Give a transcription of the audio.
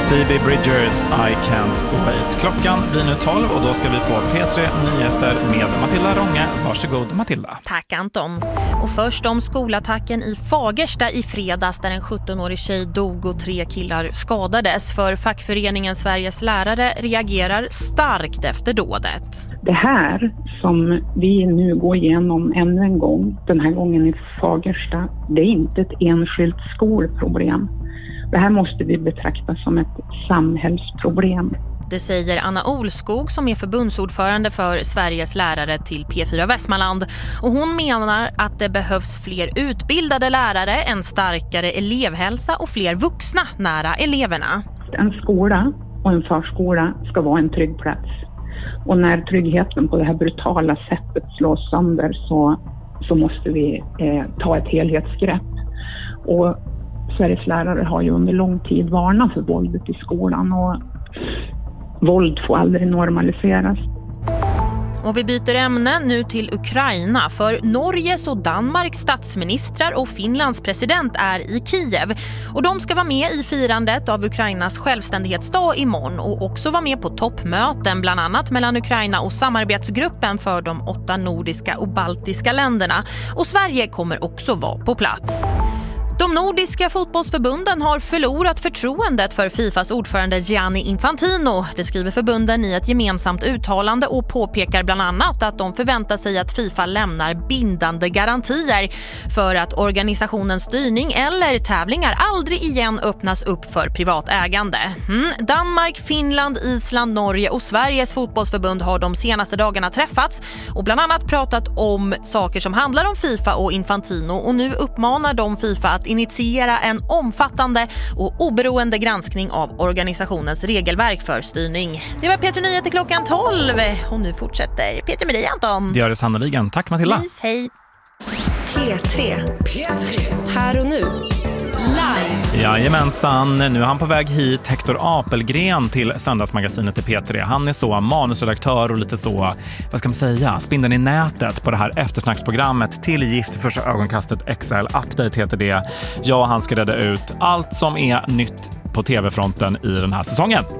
Phoebe Bridgers, I Can't Wait. Klockan blir nu 12 och då ska vi få P3 Nyheter med Matilda Ronge. Varsågod Matilda. Tack Anton. Och först om skolattacken i Fagersta i fredags där en 17-årig tjej dog och 3 killar skadades. För fackföreningen Sveriges lärare reagerar starkt efter dådet. Det här som vi nu går igenom ännu en gång, den här gången i Fagersta, det är inte ett enskilt skolproblem. Det här måste vi betrakta som ett samhällsproblem. Det säger Anna Olskog som är förbundsordförande för Sveriges lärare till P4 Västmanland. Och hon menar att det behövs fler utbildade lärare, en starkare elevhälsa och fler vuxna nära eleverna. En skola och en förskola ska vara en trygg plats. Och när tryggheten på det här brutala sättet slås sönder så måste vi ta ett helhetsgrepp. Och Sveriges lärare har ju under lång tid varnat för våldet i skolan och våld får aldrig normaliseras. Och vi byter ämne nu till Ukraina, för Norges och Danmarks statsministrar och Finlands president är i Kiev. Och de ska vara med i firandet av Ukrainas självständighetsdag imorgon och också vara med på toppmöten bland annat mellan Ukraina och samarbetsgruppen för de 8 nordiska och baltiska länderna. Och Sverige kommer också vara på plats. De nordiska fotbollsförbunden har förlorat förtroendet för Fifas ordförande Gianni Infantino. Det skriver förbunden i ett gemensamt uttalande och påpekar bland annat att de förväntar sig att Fifa lämnar bindande garantier för att organisationens styrning eller tävlingar aldrig igen öppnas upp för privat ägande. Danmark, Finland, Island, Norge och Sveriges fotbollsförbund har de senaste dagarna träffats och bland annat pratat om saker som handlar om Fifa och Infantino, och nu uppmanar de Fifa att initiera en omfattande och oberoende granskning av organisationens regelverk för styrning. Det var P3 Nyheter klockan 12 och nu fortsätter Peter med dig Anton. Det gör det sannoliken. Tack Matilda. Nys, hej. P3. Här och nu. Live. Jajamensan, nu är han på väg hit, Hector Apelgren till Söndagsmagasinet i P3. Han är så manusredaktör och lite så, vad ska man säga, spindeln i nätet på det här eftersnacksprogrammet till Gift vid första ögonkastet XL Update heter det. Ja, han ska reda ut allt som är nytt på tv-fronten i den här säsongen.